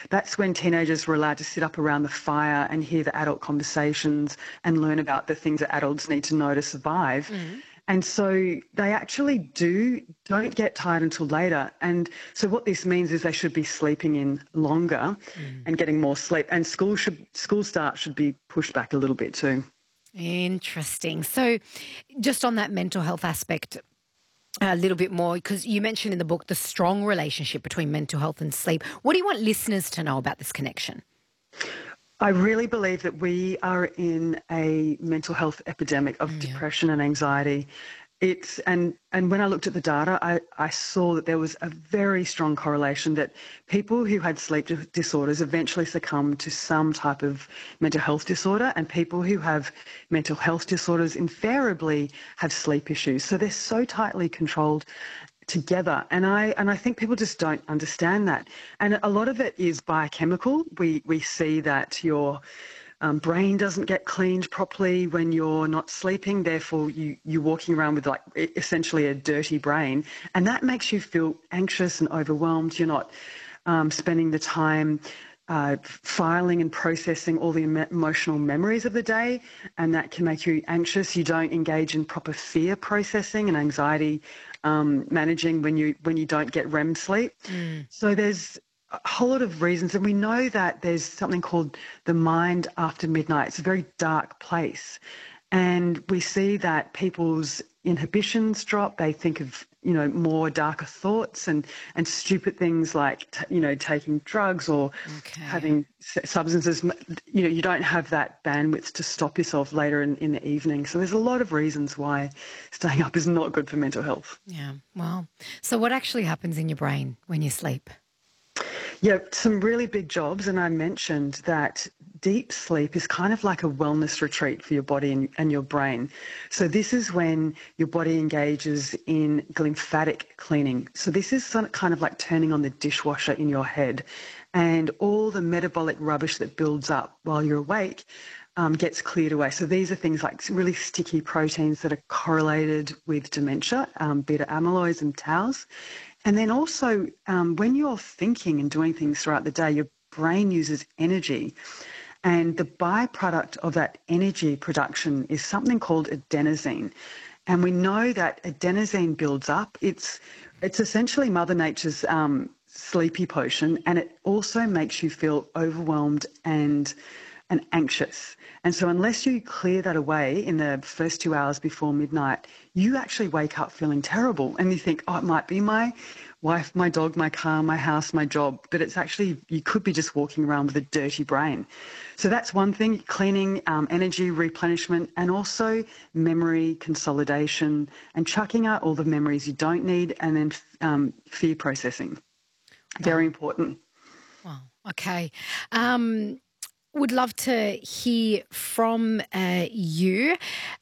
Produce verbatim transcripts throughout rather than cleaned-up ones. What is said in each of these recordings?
that's when teenagers were allowed to sit up around the fire and hear the adult conversations and learn about the things that adults need to know to survive. Mm. And so they actually do don't get tired until later. And so what this means is they should be sleeping in longer Mm. and getting more sleep. And school should school start should be pushed back a little bit too. Interesting. So just on that mental health aspect a little bit more, because you mentioned in the book the strong relationship between mental health and sleep. What do you want listeners to know about this connection? I really believe that we are in a mental health epidemic of Yeah. depression and anxiety. It's and and when I looked at the data, I, I saw that there was a very strong correlation that people who had sleep di- disorders eventually succumb to some type of mental health disorder, and people who have mental health disorders invariably have sleep issues. So they're so tightly controlled together, and I and I think people just don't understand that. And a lot of it is biochemical. We we see that your um, brain doesn't get cleaned properly when you're not sleeping. Therefore, you you're walking around with like e- essentially a dirty brain, and that makes you feel anxious and overwhelmed. You're not um, spending the time uh, filing and processing all the emo- emotional memories of the day, and that can make you anxious. You don't engage in proper fear processing and anxiety um, managing when you when you don't get R E M sleep. Mm. So there's a whole lot of reasons, and we know that there's something called the mind after midnight. It's a very dark place, and we see that people's inhibitions drop. They think of, you know, more darker thoughts and, and stupid things like, t- you know, taking drugs or Okay. having s- substances. You know, you don't have that bandwidth to stop yourself later in, in the evening. So there's a lot of reasons why staying up is not good for mental health. Yeah. Well, so what actually happens in your brain when you sleep? Yeah, some really big jobs, and I mentioned that deep sleep is kind of like a wellness retreat for your body and, and your brain. So this is when your body engages in lymphatic cleaning. So this is some- kind of like turning on the dishwasher in your head, and all the metabolic rubbish that builds up while you're awake um, gets cleared away. So these are things like really sticky proteins that are correlated with dementia, um, beta amyloids and taus. And then also, um, when you're thinking and doing things throughout the day, your brain uses energy. And the byproduct of that energy production is something called adenosine. And we know that adenosine builds up. It's, it's essentially Mother Nature's um, sleepy potion, and it also makes you feel overwhelmed and and anxious. And so unless you clear that away in the first two hours before midnight, you actually wake up feeling terrible. And you think, oh, it might be my wife, my dog, my car, my house, my job. But it's actually, you could be just walking around with a dirty brain. So that's one thing, cleaning, um, energy replenishment, and also memory consolidation and chucking out all the memories you don't need, and then um, fear processing. Very Wow. important. Wow. Okay. Um, would love to hear from uh, you.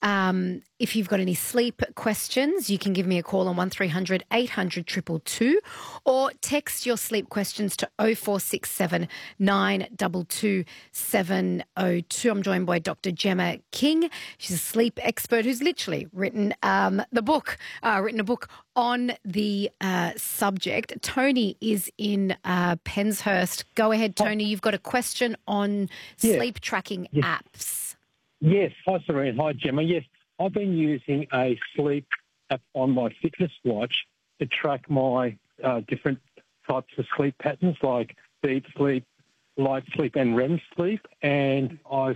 Um, if you've got any sleep questions, you can give me a call on one three hundred eight hundred two two two or text your sleep questions to oh four six seven nine two two seven oh two. I'm joined by Doctor Gemma King. She's a sleep expert who's literally written um, the book, uh, written a book on the uh, subject. Tony is in uh, Penshurst. Go ahead, Hi. Tony. You've got a question on Yeah. sleep tracking Yeah. apps. Yes. Hi, Serene. Hi, Gemma. Yes, I've been using a sleep app on my fitness watch to track my uh, different types of sleep patterns like deep sleep, light sleep and R E M sleep. And I've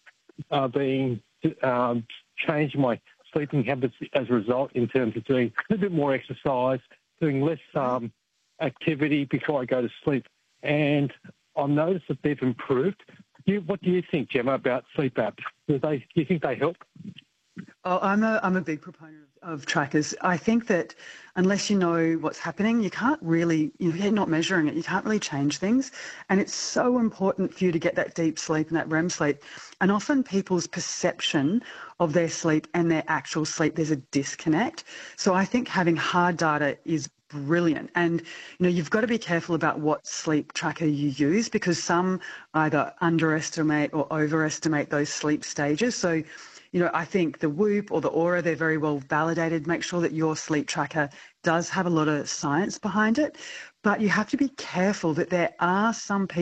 uh, been um, changing my sleeping habits as a result in terms of doing a little bit more exercise, doing less um, activity before I go to sleep. And I've noticed that they've improved. You, what do you think, Gemma, about sleep apps? Do they? Do you think they help? Oh, I'm a I'm a big proponent of, of trackers. I think that unless you know what's happening, you can't really, you know, you're not measuring it, you can't really change things. And it's so important for you to get that deep sleep and that R E M sleep. And often people's perception of their sleep and their actual sleep, there's a disconnect. So I think having hard data is brilliant. And, you know, you've got to be careful about what sleep tracker you use, because some either underestimate or overestimate those sleep stages. So, you know, I think the Whoop or the Aura, they're very well validated. Make sure that your sleep tracker does have a lot of science behind it. But you have to be careful that there are some people